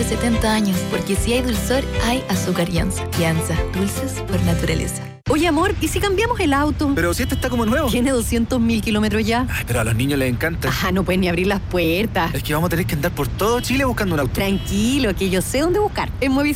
70 años, porque si hay dulzor, hay azúcar Yanza. Yanza, dulces por naturaleza. Oye, amor, ¿y si cambiamos el auto? Pero si este está como nuevo. Tiene 200.000 kilómetros ya. Ay, pero a los niños les encanta. Ajá, no pueden ni abrir las puertas. Es que vamos a tener que andar por todo Chile buscando un auto. Tranquilo, que yo sé dónde buscar. En Movistar